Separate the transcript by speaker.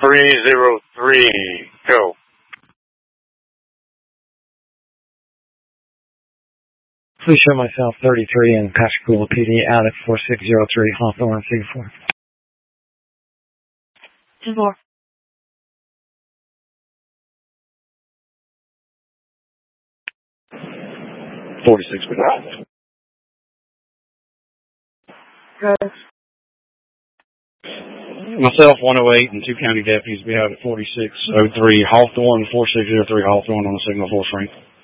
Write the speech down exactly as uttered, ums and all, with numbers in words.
Speaker 1: three zero three, go.
Speaker 2: Please show myself thirty-three and Pascagoula P D out at four six zero three Hawthorne, Singapore.
Speaker 3: Singapore.
Speaker 1: forty-six, but
Speaker 3: Go.
Speaker 4: Myself, one oh eight, and two county deputies be out at forty-six oh three Hawthorne, four six zero three Hawthorne on the signal full strength.